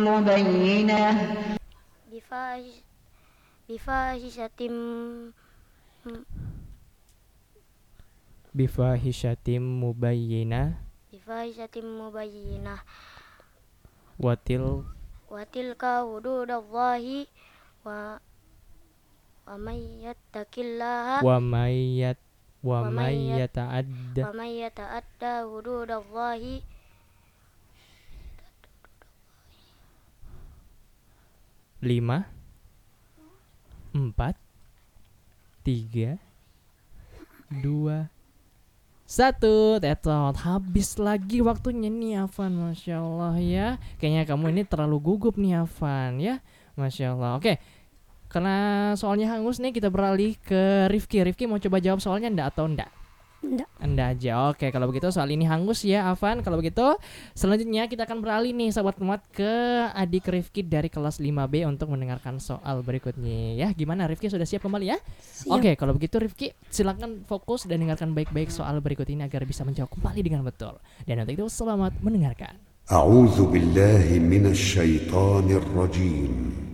مبينة بفاحش بفاحشة bifahishatim mubayyinah بفاحشة مبينة watil وتلك حدود الله ومن يتق الله wa mayyat wa ومن may يت- yata'adda ومن يتعدى حدود الله 5 4 3 2 1 tetot habis lagi waktunya nih Afan, Masya Allah ya. Kayaknya kamu ini terlalu gugup nih Afan ya, Masya Allah. Oke, karena soalnya hangus nih kita beralih ke Rifki. Rifki mau coba jawab soalnya enggak atau enggak? Enggak aja. Oke, kalau begitu soal ini hangus ya Afan. Kalau begitu selanjutnya kita akan beralih nih sahabat muat ke adik Rifki dari kelas 5B untuk mendengarkan soal berikutnya ya. Gimana Rifki, sudah siap kembali ya? Oke, kalau begitu Rifki silakan fokus dan dengarkan baik-baik soal berikut ini agar bisa menjawab kembali dengan betul. Dan untuk itu selamat mendengarkan. أعوذ بالله من الشيطان الرجيم